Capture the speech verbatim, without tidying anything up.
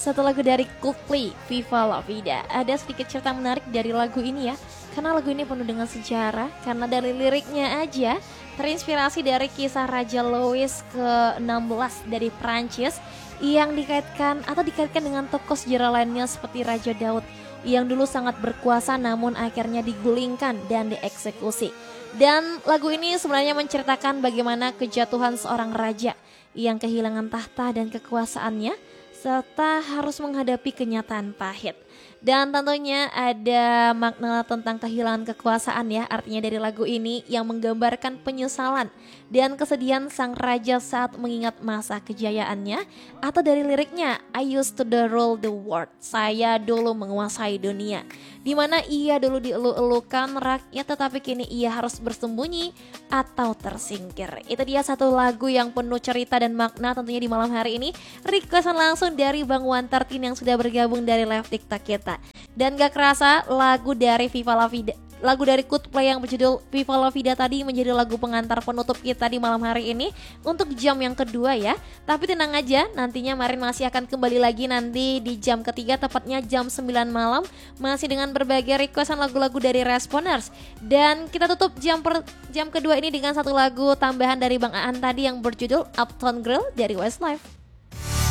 satu lagu dari Coldplay, Viva La Vida. Ada sedikit cerita menarik dari lagu ini ya, karena lagu ini penuh dengan sejarah. Karena dari liriknya aja terinspirasi dari kisah Raja Louis ke enam belas dari Prancis yang dikaitkan atau dikaitkan dengan tokoh sejarah lainnya seperti Raja Daud yang dulu sangat berkuasa namun akhirnya digulingkan dan dieksekusi. Dan lagu ini sebenarnya menceritakan bagaimana kejatuhan seorang raja yang kehilangan tahta dan kekuasaannya serta harus menghadapi kenyataan pahit. Dan tentunya ada makna tentang kehilangan kekuasaan ya, artinya dari lagu ini yang menggambarkan penyesalan dan kesedihan sang raja saat mengingat masa kejayaannya. Atau dari liriknya, I used to the rule the world, saya dulu menguasai dunia, dimana ia dulu dielu-elukan rakyat tetapi kini ia harus bersembunyi atau tersingkir. Itu dia satu lagu yang penuh cerita dan makna tentunya di malam hari ini. Requestan langsung dari Bang Wan Tertin yang sudah bergabung dari live TikTok kita. Dan gak kerasa lagu dari Viva La Vida, lagu dari Coldplay yang berjudul Viva La Vida tadi menjadi lagu pengantar penutup kita di malam hari ini untuk jam yang kedua ya. Tapi tenang aja, nantinya Marin masih akan kembali lagi nanti di jam ketiga, tepatnya jam sembilan malam, masih dengan berbagai requestan lagu-lagu dari Responers. Dan kita tutup jam per, jam kedua ini dengan satu lagu tambahan dari Bang Aan tadi yang berjudul Uptown Girl dari Westlife.